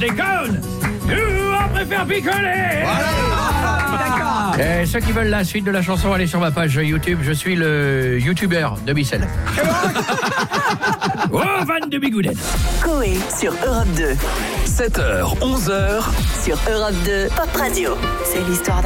déconne. On préfère picoler. D'accord. Et ceux qui veulent la suite de la chanson, allez sur ma page YouTube. Je suis le youtubeur de Micelle. Oh, van de Bigouden. Coé sur Europe 2. 7h, 11h. Sur Europe 2, Pop Radio. C'est l'histoire